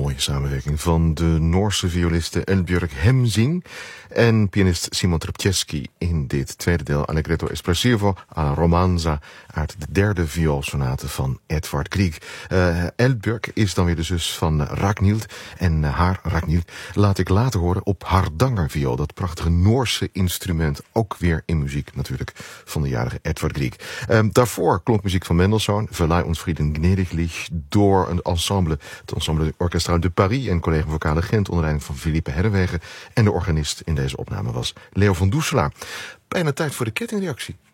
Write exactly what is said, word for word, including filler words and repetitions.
mooie samenwerking van de Noorse violiste Eldbjørg Hemsing en pianist Simon Trpceski in dit tweede deel Allegretto espressivo alla romanza uit de derde vioolsonate van Edvard Grieg. Uh, Eldbjørg is dan weer de zus van Ragnhild en uh, haar Ragnhild laat ik later horen op hardangerviool, dat prachtige Noorse instrument, ook weer in muziek natuurlijk van de jarige Edvard Grieg. Uh, daarvoor klonk muziek van Mendelssohn, Verleih uns Frieden gnädiglich, door een ensemble, het ensemble Orchestral de Paris en collega vocale Gent onder leiding van Philippe Herrewegen. En de organist in deze opname was Leo van Doeselaar. Bijna tijd voor de kettingreactie.